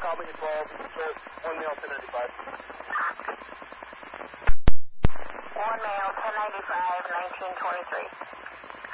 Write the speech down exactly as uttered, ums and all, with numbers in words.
probably involved in assault, one male, ten ninety-five. One male, ten ninety-five, nineteen twenty-three.